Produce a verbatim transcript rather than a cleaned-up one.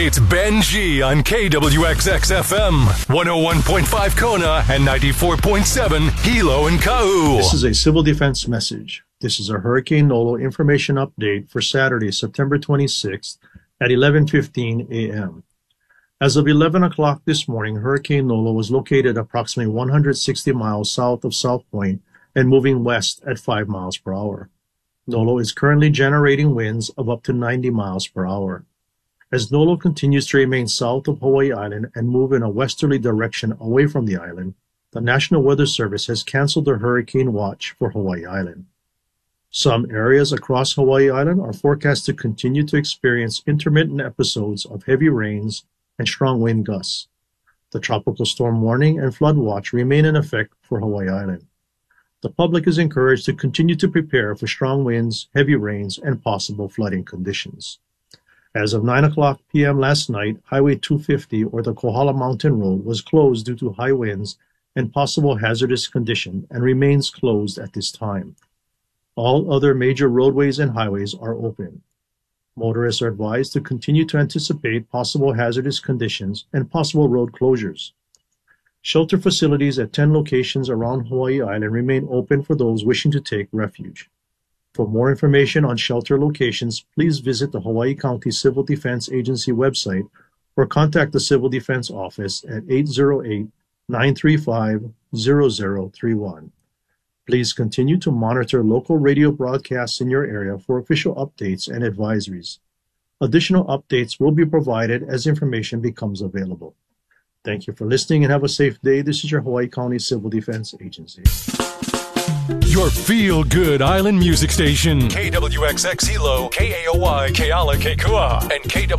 It's Ben G on K W X X F M, one oh one point five Kona and ninety-four point seven Hilo and Kau. This is a civil defense message. This is a Hurricane Nolo information update for Saturday, September twenty-sixth at eleven fifteen a.m. As of eleven o'clock this morning, Hurricane Nolo was located approximately one hundred sixty miles south of South Point and moving west at five miles per hour. Nolo is currently generating winds of up to ninety miles per hour. As Nolo continues to remain south of Hawaii Island and move in a westerly direction away from the island, the National Weather Service has canceled the hurricane watch for Hawaii Island. Some areas across Hawaii Island are forecast to continue to experience intermittent episodes of heavy rains and strong wind gusts. The tropical storm warning and flood watch remain in effect for Hawaii Island. The public is encouraged to continue to prepare for strong winds, heavy rains, and possible flooding conditions. As of nine o'clock p.m. last night, Highway two fifty, or the Kohala Mountain Road, was closed due to high winds and possible hazardous condition and remains closed at this time. All other major roadways and highways are open. Motorists are advised to continue to anticipate possible hazardous conditions and possible road closures. Shelter facilities at ten locations around Hawaii Island remain open for those wishing to take refuge. For more information on shelter locations, please visit the Hawaii County Civil Defense Agency website or contact the Civil Defense Office at eight oh eight, nine three five, zero zero three one. Please continue to monitor local radio broadcasts in your area for official updates and advisories. Additional updates will be provided as information becomes available. Thank you for listening and have a safe day. This is your Hawaii County Civil Defense Agency. Your feel-good island music station. K W X X Hilo, K A O Y, Keala, Kekua, and K W